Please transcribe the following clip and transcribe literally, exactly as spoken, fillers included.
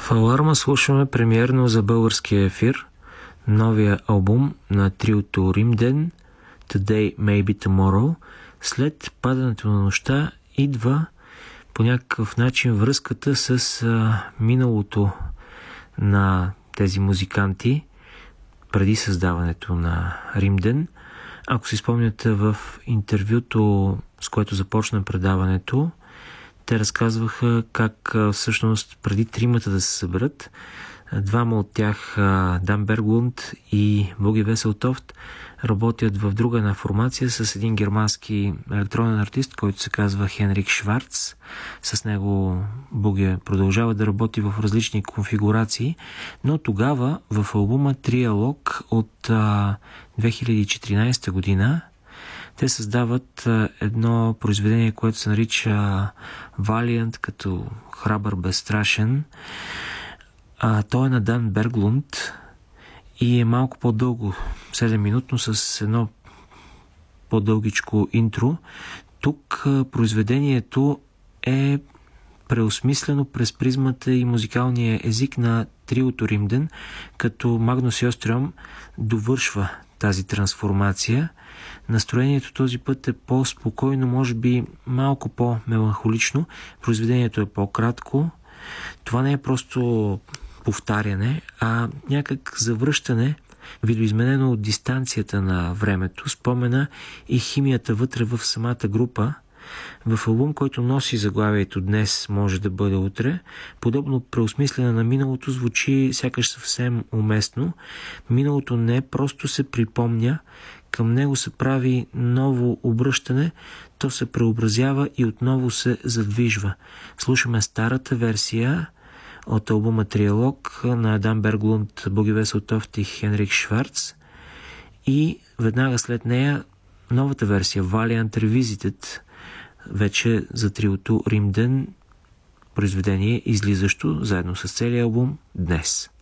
В Аларма слушаме премиерно за българския ефир новия албум на триото Римден Today Maybe Tomorrow. След падането на нощта идва по някакъв начин връзката с а, миналото на тези музиканти преди създаването на Римден. Ако си спомняте, в интервюто, с което започна предаването, те разказваха как всъщност преди тримата да се съберат, двама от тях, Дан Берглунд и Буги Веселтофт, работят в друга една формация с един германски електронен артист, който се казва Хенрик Шварц. С него Буги продължава да работи в различни конфигурации, но тогава в албума Триалог от а, две хиляди и четиринадесета година те създават едно произведение, което се нарича Valiant, като храбър, безстрашен. А, той е на Дан Берглунд и е малко по-дълго, седем минутно, с едно по-дългичко интро. Тук произведението е преосмислено през призмата и музикалния език на триото Римден, като Магнус Йострем довършва тази трансформация. Настроението този път е по-спокойно, може би малко по-меланхолично. Произведението е по-кратко. Това не е просто повтаряне, а някак завръщане, видоизменено от дистанцията на времето, спомена и химията вътре в самата група. В албум, който носи заглавието "Днес може да бъде утре", подобно преосмислене на миналото звучи сякаш съвсем уместно. Миналото не просто се припомня, към него се прави ново обръщане, то се преобразява и отново се задвижва. Слушаме старата версия от албума Триалог на Дан Берглунд, Буги Веселтофт и Хенрик Шварц и веднага след нея новата версия Valiant Revisited, вече за триото Римден, произведение излизащо заедно с целия албум днес.